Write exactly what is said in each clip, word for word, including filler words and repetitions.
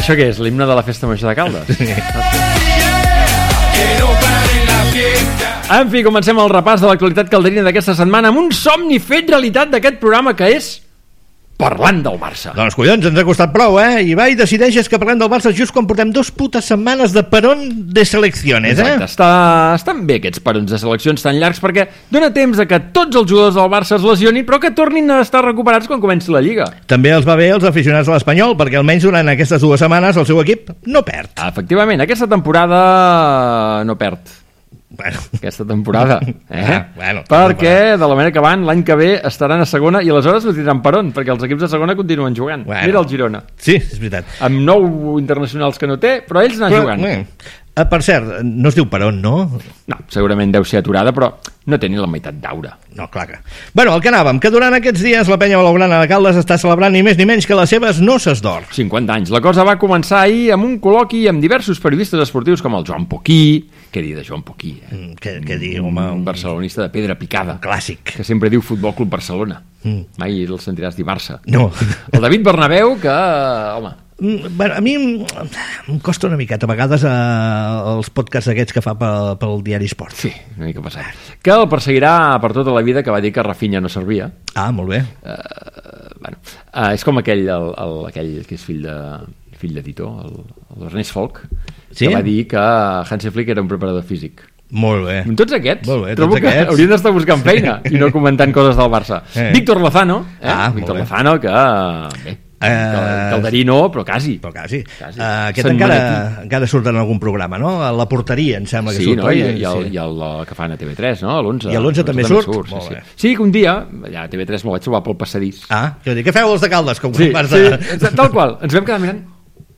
Això què és? L'himne de la festa major de Caldes? Sí. En fi, comencem el repàs de l'actualitat calderina d'aquesta setmana amb un somni fet realitat d'aquest programa que és parlant del Barça. Doncs collons, ens ha costat prou, eh? I va i decideixes que parlem del Barça just quan portem dos putes setmanes de peron de selecciones, eh? Exacte, està, estan bé aquests perons de seleccions tan llargs perquè dona temps a que tots els jugadors del Barça es lesionin però que tornin a estar recuperats quan comenci la Lliga. També els va bé als aficionats de l'Espanyol perquè almenys durant aquestes dues setmanes el seu equip no perd. Efectivament, aquesta temporada no perd. Bueno. Aquesta temporada, eh? Ah, bueno, perquè de la manera que van, l'any que ve estaran a segona i aleshores no tindran per on, perquè els equips de segona continuen jugant. Bueno. Mira el Girona. Sí, és veritat. Amb nou internacionals que no té, però ells anar jugant. Bueno, eh, per cert, no es diu per on, no? No, segurament deu ser aturada, però no té ni la meitat d'aura. No, clar que... Bueno, el que anàvem, que durant aquests dies la penya blaugrana de Caldes està celebrant ni més ni menys que les seves noces d'or. cinquanta anys. La cosa va començar ahir amb un col·loqui amb diversos periodistes esportius com el Joan Poquí. Què dir de Joan Poquí? Eh? Mm, què, què dir, home? Un barcelonista de pedra picada. Clàssic. Que sempre diu Futbol Club Barcelona. Mm. Mai el sentiràs dir Barça. No. El David Bernabéu, que, home... Mm, bueno, a mi em costa una miqueta a vegades eh, els podcasts aquests que fa pel, pel diari Esport. Sí, una mica passat. Que el perseguirà per tota la vida, que va dir que Rafinha no servia. Ah, molt bé. Uh, bueno, uh, és com aquell, el, el, aquell que és fill de... fill de Tito, l'Ernest Folk, sí? Que va dir que Hansi Flick era un preparador físic. Molt bé. Tots aquests, Molt bé, trobo tots que aquests. haurien d'estar buscant feina i no comentant coses del Barça. Eh. Víctor Lozano, eh? Ah, Víctor molt bé. Lozano, que... Bé, Uh, Calderí no, però quasi. Però quasi. quasi. Uh, aquest Sant encara, Manetí. encara surt en algun programa, no? A la porteria, em sembla que Sí, surt. no? I, oi? i, el, sí. i el, el que fan a T V tres, no? l'onze. I a l'onze també surt? surt Molt sí, bé. sí. sí, que un dia, allà a T V tres me'l vaig trobar pel passadís. Ah, què, què feu els de Caldes? Com Sí, vas sí, de... tal qual. Ens vam quedar mirant.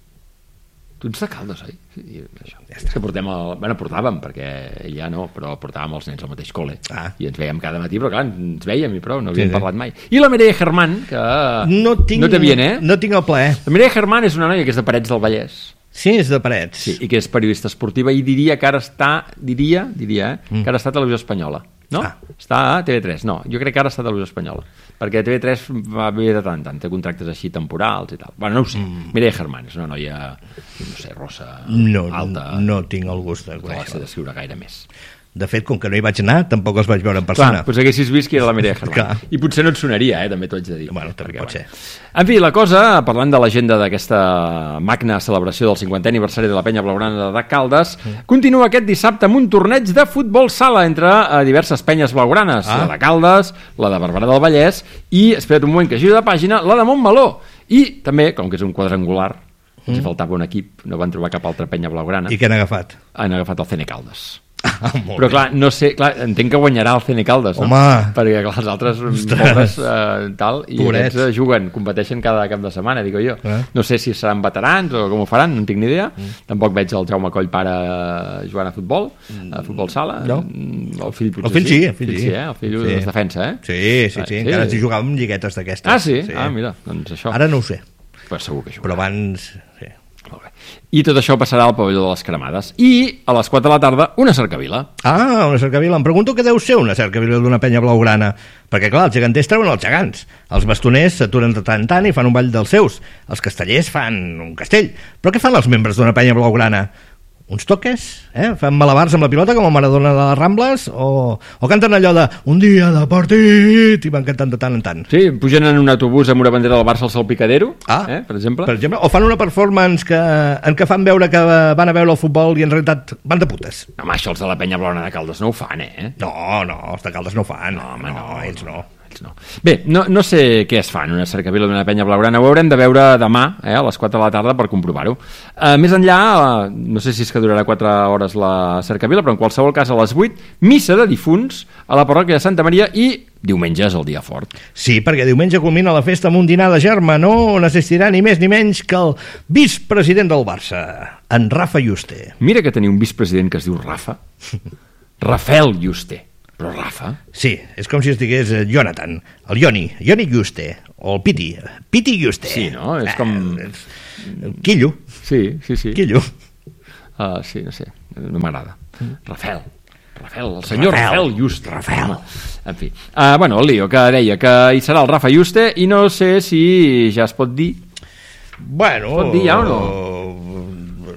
Tu ets de Caldes, oi? Sí, i això. Ja és que portem el... Bueno, portàvem, perquè ell ja no, però portàvem els nens al mateix col·le. Ah. I ens veiem cada matí, però clar, ens veiem i prou, no havíem Sí, sí. parlat mai. I la Mireia Germán, que No, tinc, no te viene, eh? no tinc el plaer. La Mireia Germán és una noia que és de Parets del Vallès. Sí, és de Parets. Sí, i que és periodista esportiva i diria que ara està, diria, diria, eh, Mm. que ara està a Televisió Espanyola. No? Ah. Està a T V tres, no, jo crec que ara està a Televisió Espanyola, perquè T V tres va bé de tant en tant, té contractes així temporals i tal. Bueno, no ho sé, mm. Mireia Germán és una noia, no sé, rossa, No, alta, no tinc el gust de no la sé conèixer. descriure gaire més. De fet, com que no hi vaig anar, tampoc els vaig veure en Clar, persona. doncs haguessis vist que era la Mireia Germán. Clar. I potser no et sonaria, eh, també t'ho haig de dir. Bueno, també pot ser. En fi, la cosa, parlant de l'agenda d'aquesta magna celebració del cinquantè aniversari de la penya blaugrana de Caldes, mm. continua aquest dissabte amb un torneig de futbol sala entre eh, diverses penyes blaugranes, ah. la de Caldes, la de Barberà del Vallès i, espera't un moment que giro de pàgina, la de Montmeló. I també, com que és un quadrangular, mm. ens faltava un equip, no van trobar cap altra penya blaugrana. I què han agafat? Han agafat el C N Caldes. Ah, però clar, no sé, clar, entenc que guanyarà el C N Caldes, no? Home. Perquè clar, els altres pobres eh, tal, i Pobrets. aquests eh, juguen, competeixen cada cap de setmana, dic jo. Eh? No sé si seran veterans o com ho faran, no en tinc ni idea. Mm. Tampoc veig el Jaume Coll pare eh, jugant a futbol, mm. a futbol sala. No. El fill potser El fill sí, el fill sí. sí, eh? El fill Sí. es defensa, eh? Sí, sí, sí, encara ens hi jugàvem lliguetes d'aquestes. Ah, sí? Ah, mira, doncs això. Ara no ho sé, Pues segur que jugarà. però abans... Sí. Molt bé. I tot això passarà al pavelló de les Cremades. I a les quatre de la tarda, una cercavila. Ah, una cercavila. Em pregunto què deu ser una cercavila d'una penya blaugrana. Perquè, clar, els geganters treuen els gegants. Els bastoners s'aturen de tant en tant i fan un ball dels seus. Els castellers fan un castell. Però què fan els membres d'una penya blaugrana? Uns toques? Eh? Fan malabars amb la pilota com a Maradona de les Rambles? O, o canten allò de un dia de partit i van cantant de tant en tant? Sí, pugen en un autobús amb una bandera del Barça al Salpicadero, Ah, eh, per exemple. Per exemple, o fan una performance que, en què fan veure que van a veure el futbol i en realitat van de putes. No, home, això els de la penya blaugrana de Caldes no ho fan, eh? No, no, els de Caldes no ho fan. No, home, no, ells no. No. Bé, no, no sé què es fan una cercavila d'una penya blaugrana, ho haurem de veure demà eh, a les quatre de la tarda per comprovar-ho. Uh, més enllà, uh, no sé si és que durarà quatre hores la cercavila, però en qualsevol cas a les vuit, missa de difunts a la parròquia de Santa Maria i diumenge és el dia fort. Sí, perquè diumenge culmina la festa amb un dinar de germa, no? On assistirà ni més ni menys que el vicepresident del Barça, en Rafa Juste. Mira que tenia un vicepresident que es diu Rafa. Rafael Juste. Però Rafa? Sí, és com si es digués eh, Jonathan, el Ioni, Ioni Juste, o el Piti, Piti Juste. Sí, no? És com... Eh, Quillo. Sí, sí, sí. Quillo. Uh, sí, no sé, no m'agrada. Rafael. Rafael, el senyor Rafael, Rafael Juste. Rafael. En fi. Uh, bueno, el lío que deia que hi serà el Rafa Juste i no sé si ja es pot dir. Bueno... Es pot dir ja o no?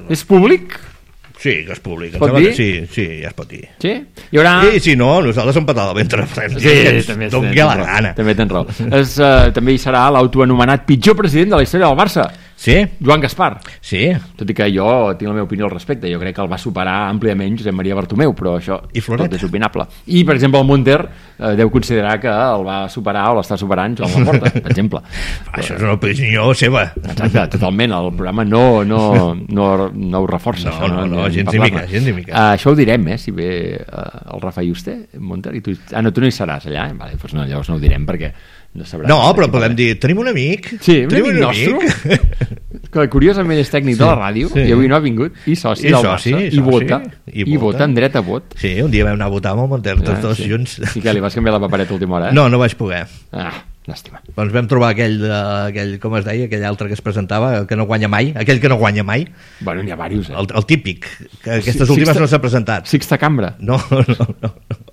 És públic? Sí, que és públic. Es pot dir? Sí, sí, ja es pot dir. Sí? Hi haurà... I si no, nosaltres som patada al ventre. Sí, també, D'on que la gana. També tens raó. És, uh, també hi serà l'autoanomenat pitjor president de la història del Barça. Sí? Joan Gaspar. Sí. Tot i que jo tinc la meva opinió al respecte. Jo crec que el va superar àmpliament Josep Maria Bartomeu, però això I Floret? tot és opinable. I, per exemple, el Monter eh, deu considerar que el va superar o l'està superant Joan Laporta, per exemple. Això és una opinió seva. Exacte, totalment. El programa no, no, no, no ho reforça. No, això, no, no, ni gens ni parlar-ne. mica, gens ni mica. Uh, això ho direm, eh, si ve uh, el Rafa Yuste, Monter, i tu... Ah, no, tu no hi seràs allà? Eh? Vale, doncs no, llavors no ho direm, perquè no sabràs. No, però podem dir, tenim un amic. Sí, un tenim amic nostre, que curiosament és tècnic sí, de la ràdio, sí. I avui no ha vingut, i soci I del soci, Barça, i, i, vota, i, i vota en dret a vot. Sí, un dia vam anar a votar amb el Monter, tots dos sí. junts. I què, li vas canviar la papereta a última hora? Eh? No, no vaig poder. Ah, llàstima. Doncs vam trobar aquell, uh, aquell, com es deia, aquell altre que es presentava, el que no guanya mai, aquell que no guanya mai. Bueno, n'hi ha diversos, eh? El, el típic, que aquestes Sí, últimes Sixta, no s'ha presentat. Sixta Cambra. No, no, no. no.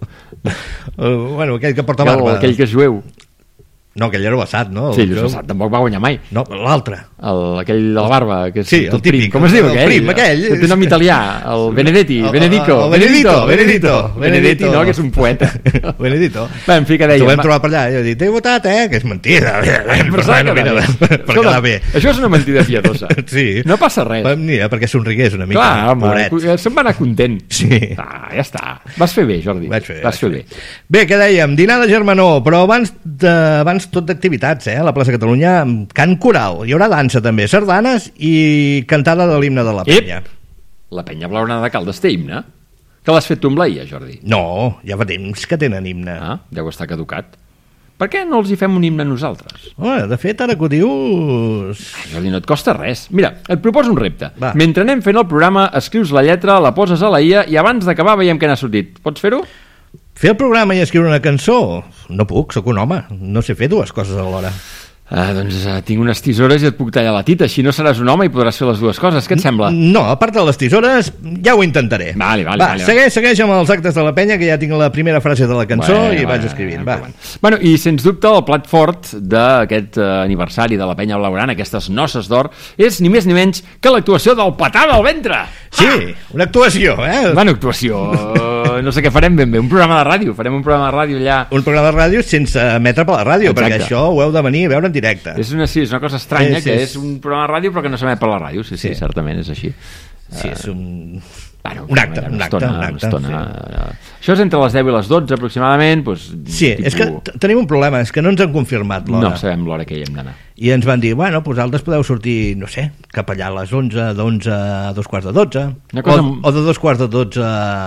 Uh, bueno, aquell que porta barba. O aquell que és jueu. No, aquell era Bassat, no? Sí, el Bassat tampoc va guanyar mai. No, l'altre. El, aquell de la barba, que és sí, el típic. Prim. Com es diu el aquell? Prim, aquell. Que té nom italià, el Benedetti, el, Benedico. El, el Benedito, Benedito. Benedetti, no, que és un poeta. Benedito. Va, en fi, que deia. T'ho vam trobar per allà i he dit, t'he votat, eh? Que és mentida. Per quedar bé. Això és una mentida piadosa. Sí. No passa res. Mira, perquè somrigués una mica. Clar, home, se'n va anar content. Sí. Ah, ja està. Vas fer bé, Jordi. Vaig fer, Vas fer bé. Bé, què dèiem? Dinar de Germanor, però abans, de, abans tot d'activitats, eh? A la plaça Catalunya, cant coral. Hi haurà dansa també, sardanes i cantada de l'himne de la penya. Ep! La penya blaugrana de Caldes té himne? Que l'has fet tu amb l'Aia, Jordi? No, ja fa temps que tenen himne. Ah, deu estar caducat. Per què no els hi fem un himne nosaltres? Home, de fet, ara que ho dius... Ai, Jordi, no et costa res. Mira, et proposo un repte. Va. Mentre anem fent el programa, escrius la lletra, la poses a la I A i abans d'acabar veiem què n'ha sortit. Pots fer-ho? Fer el programa i escriure una cançó? No puc, sóc un home. No sé fer dues coses alhora. Ah, doncs uh, tinc unes tisores i et puc tallar la tita. Així no seràs un home i podràs fer les dues coses. Què et sembla? No, a part de les tisores, ja ho intentaré. Vale, vale, va, vale, segueix, segueix amb els actes de la penya, que ja tinc la primera frase de la cançó bueno, i vaig bueno, escrivint. bueno, Va. bueno. bueno, i sens dubte el plat fort d'aquest uh, aniversari de la penya blaugrana, aquestes noces d'or, és ni més ni menys que l'actuació del Patada al ventre. Sí, una actuació, eh? Bueno, actuació... no sé què farem ben bé, un programa de ràdio. Farem un programa de ràdio allà... Un programa de ràdio sense emetre per la ràdio, Exacte. perquè això ho heu de venir a veure en directe. És una, sí, és una cosa estranya, sí, sí, que és... és un programa de ràdio però que no s'emet per la ràdio. Sí, sí, Sí. sí, certament és així. Sí, és un... Bueno, un acte, un una acte, estona, un acte, una estona. Això és entre les deu i les dotze aproximadament. Doncs, Sí, tipus... és que t- tenim un problema, és que no ens han confirmat l'hora. No sabem l'hora que hi hem d'anar. I ens van dir, bueno, doncs altres podeu sortir, no sé, cap allà a les onze, d'onze a dos quarts de dotze, cosa... o, o de dos quarts de dotze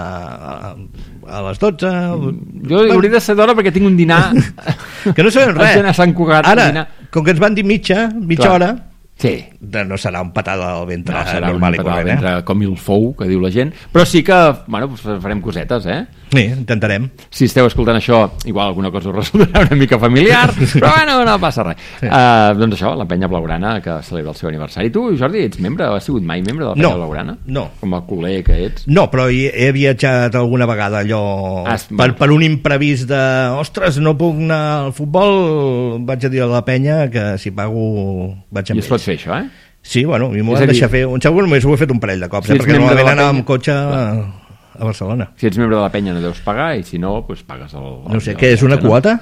a, a les dotze... Jo hauria de ser d'hora perquè tinc un dinar... Que no sabem res. Haig d'anar a Sant Cugat. Ara, dinar... com que ens van dir mitja, mitja Clar. hora, Sí. no serà un patada al ventre No, serà normal un i patada al corrent, ventre com il fou, que diu la gent. Però sí que, bueno, doncs farem cosetes, eh? eh? Sí, intentarem. Si esteu escoltant això, igual alguna cosa us resultarà una mica familiar, però bueno, no passa res. Sí. Uh, doncs això, la penya blaugrana que celebra el seu aniversari. Tu, Jordi, ets membre? Has sigut mai membre de la penya No, blaugrana? no. Com a culer que ets? No, però hi he viatjat alguna vegada allò Has- per, per un imprevist de ostres, no puc anar al futbol, vaig a dir a la penya que si pago vaig amb I es pot ells. fer això, eh? Sí, bueno, a mi m'ho És van a dir- deixar fer, un segon només ho he fet un parell de cops, Si eh, ets perquè membre de la normalment anava penya- amb cotxe a, a Barcelona. Si ets membre de la penya no deus pagar i si no, doncs pagues el... No sé, el- què és, una el- no? quota?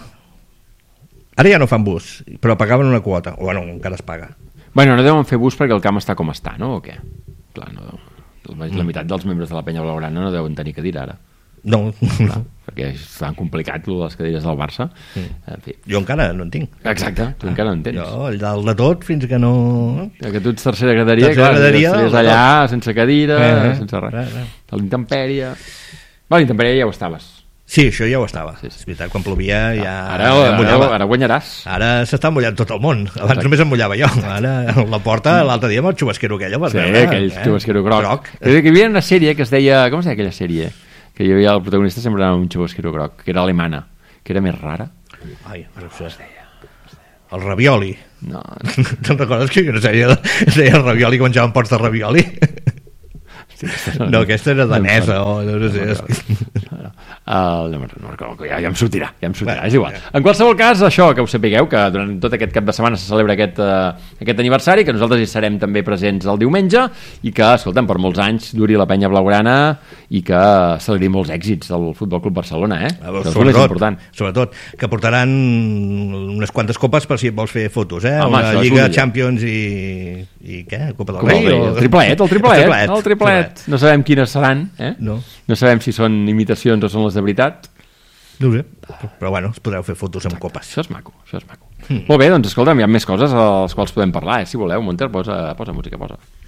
Ara ja no fan bus, però pagaven una quota, o bueno, encara es paga. Bueno, no deuen fer bus perquè el camp està com està, no? O què? Clar, no... La, la meitat dels membres de la penya blaugrana no deuen tenir cadira ara. No, Clar, perquè és tan complicat lo de les cadires del Barça. En fi. jo encara no en tinc. Exacte, tu encara no en tens. Jo, el dalt de tot, fins que no... Que tu ets tercera graderia, Tercera clar, graderia, estaries del allà sense cadira, Eh, eh, sense res. res, res. A l'intempèrie... Va, a l'intempèrie ja ho estaves. Sí, això ja ho estava. Sí, sí. És veritat, quan plovia ja... Ara, ja em ara, mullava. ara guanyaràs. Ara s'està mullant tot el món. Abans Exacte. només em mullava jo. Ara la porta, l'altre dia amb el xubasquero aquell, el vas Sí, veure. aquell eh? xubasquero groc. groc. Que hi havia una sèrie que es deia... Com es deia aquella sèrie? Que hi havia el protagonista sempre era un xubasquero groc, que era alemana, que era més rara. Ai, però això es deia. El ravioli. No, Te'n recordes que hi havia una sèrie de... es deia el ravioli, que menjaven pots de ravioli? sí, aquesta No, aquesta era danesa, em o no sé. No, no. Uh, no, no, no, ja, ja em sortirà, ja em sortirà, és igual. En qualsevol cas, això, que us sapigueu, que durant tot aquest cap de setmana se celebra aquest, uh, aquest aniversari, que nosaltres hi serem també presents el diumenge, i que, escolta'm, per molts anys duri la penya blaugrana i que celebri molts èxits del Futbol Club Barcelona, eh? A veure, sobretot, sobretot, que portaran unes quantes copes per si vols fer fotos, eh? Home, una Lliga, Champions i... i què? Copa del Rei? El triplet, el triplet, el triplet. No sabem quines seran, eh? No. No sabem si són imitacions o són les de veritat. No ho sé, però bueno, es podreu fer fotos amb copes. Això és maco, això és maco. Mm. Molt bé, doncs escolta'm, hi ha més coses a les quals podem parlar, eh? Si voleu, Monter, posa, posa música, posa.